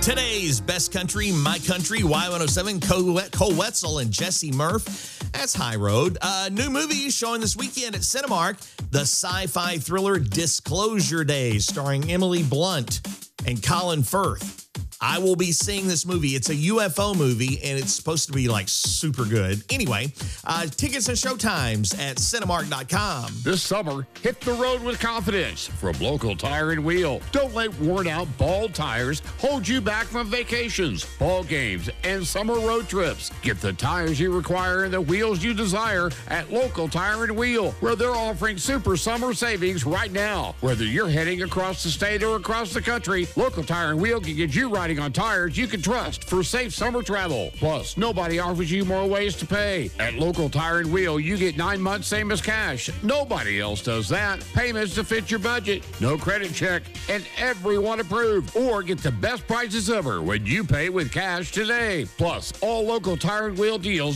Today's Best Country, My Country, Y107, Cole Wetzel and Jesse Murph. That's High Road. New movie showing this weekend at Cinemark, the sci-fi thriller Disclosure Days, starring Emily Blunt and Colin Firth. I will be seeing this movie. It's a UFO movie, and it's supposed to be, like, super good. Anyway, tickets and showtimes at Cinemark.com. This summer, hit the road with confidence from Local Tire and Wheel. Don't let worn-out, bald tires hold you back from vacations, ball games, and summer road trips. Get the tires you require and the wheels you desire at Local Tire and Wheel, where they're offering super summer savings right now. Whether you're heading across the state or across the country, Local Tire and Wheel can get you riding on tires you can trust for safe summer travel. Plus, nobody offers you more ways to pay. At Local Tire and Wheel, you get 9 months same as cash. Nobody else does that. Payments to fit your budget, no credit check, and everyone approved. Or get the best prices ever when you pay with cash today. Plus, all Local Tire and Wheel deals